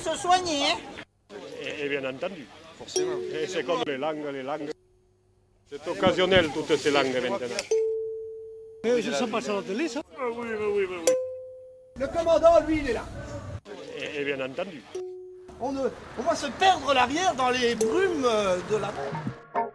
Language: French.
se soigner. Et bien entendu, forcément. Et c'est comme les langues. C'est occasionnel toutes ces langues maintenant. Mais ça passe à la télé, ça? Oui. Le commandant, lui, il est là. Et bien entendu. On va se perdre l'arrière dans les brumes de la mer.